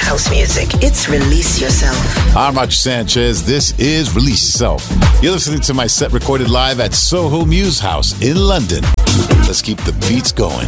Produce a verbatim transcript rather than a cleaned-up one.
house music. It's Release Yourself. I'm Roger Sanchez. This is Release Yourself. You're listening to my set recorded live at Soho Muse House in London. Let's keep the beats going.